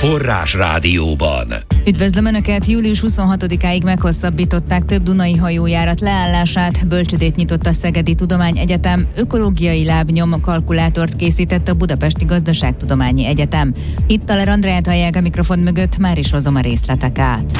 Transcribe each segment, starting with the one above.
Forrás Rádióban. Üdvözlöm Önöket! Július 26-áig meghosszabbították több dunai hajójárat leállását, bölcsödét nyitott a Szegedi Tudományegyetem, ökológiai lábnyom kalkulátort készített a Budapesti Gazdaságtudományi Egyetem. Hittaler Andreát hallják a mikrofon mögött, már is hozom a részleteket.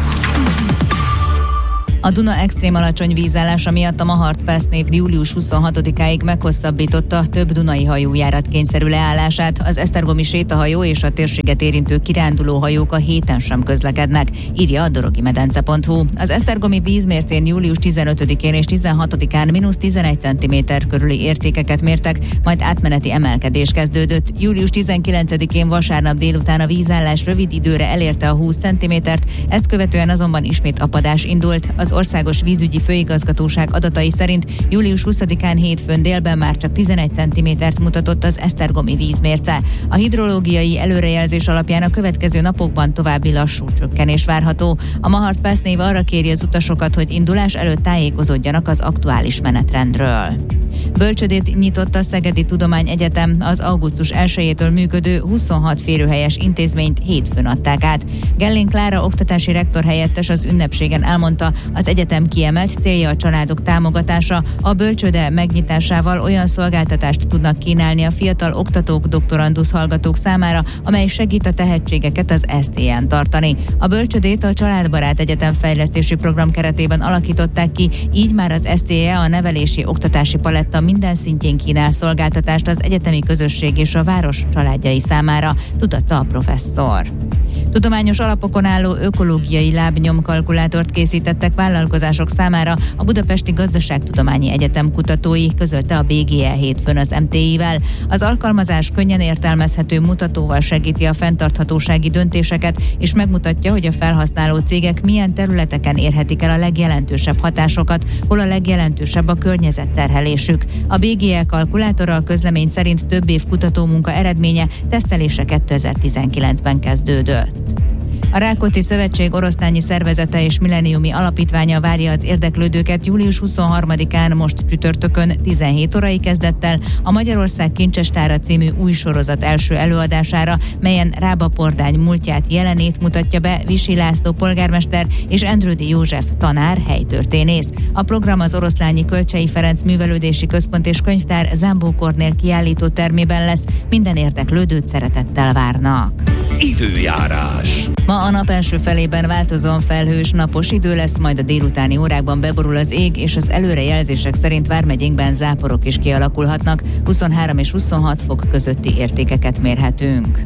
A Duna extrém alacsony vízállása miatt a Mahart Pass név július 26-áig meghosszabbította több dunai hajójárat kényszerű leállását. Az esztergomi sétahajó és a térséget érintő kirándulóhajók a héten sem közlekednek, írja a dorogimedence.hu. Az esztergomi vízmércén július 15-én és 16-án -11 cm körüli értékeket mértek, majd átmeneti emelkedés kezdődött. Július 19-én vasárnap délután a vízállás rövid időre elérte a 20 cm-t, ezt követően azonban ismét apadás indult. Az Országos Vízügyi Főigazgatóság adatai szerint július 20-án hétfőn délben már csak 11 cm-t mutatott az esztergomi vízmérce. A hidrológiai előrejelzés alapján a következő napokban további lassú csökkenés várható. A Mahart Pass név arra kéri az utasokat, hogy indulás előtt tájékozódjanak az aktuális menetrendről. Bölcsödét nyitott a Szegedi Tudományegyetem, az augusztus 1-től működő 26 férőhelyes intézményt hétfőn adták át. Gellén Klára oktatási rektor helyettes az ünnepségen elmondta, az egyetem kiemelt célja a családok támogatása, a bölcsöde megnyitásával olyan szolgáltatást tudnak kínálni a fiatal oktatók, doktorandusz hallgatók számára, amely segít a tehetségeket az STN tartani. A bölcsödét a Családbarát Egyetem fejlesztési program keretében alakították ki, így már az STE a nevelési oktatási paletta minden szintjén kínál szolgáltatást az egyetemi közösség és a város családjai számára, tudatta a professzor. Tudományos alapokon álló ökológiai lábnyomkalkulátort készítettek vállalkozások számára a Budapesti Gazdaságtudományi Egyetem kutatói, közölte a BGE hétfőn az MTI-vel. Az alkalmazás könnyen értelmezhető mutatóval segíti a fenntarthatósági döntéseket, és megmutatja, hogy a felhasználó cégek milyen területeken érhetik el a legjelentősebb hatásokat, hol a legjelentősebb a környezetterhelésük. A BGE kalkulátora a közlemény szerint több év kutatómunka eredménye, tesztelése 2019-ben kezdődött. A Rákóczi Szövetség oroszlányi szervezete és milleniumi alapítványa várja az érdeklődőket július 23-án, most csütörtökön 17 órai kezdettel a Magyarország Kincsestára című új sorozat első előadására, melyen Rába Pordány múltját, jelenét mutatja be Visi László polgármester és Endrődi József tanár, helytörténész. A program az Oroszlányi Kölcsei Ferenc Művelődési Központ és Könyvtár Zámbó Kornél kiállító termében lesz, minden érdeklődőt szeretettel várnak. Időjárás. Ma a nap első felében változóan felhős, napos idő lesz, majd a délutáni órákban beborul az ég, és az előrejelzések szerint vármegyénkben záporok is kialakulhatnak, 23 és 26 fok közötti értékeket mérhetünk.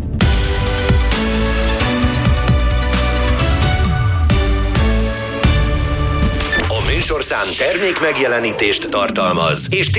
A műsorszám termék megjelenítést tartalmaz, és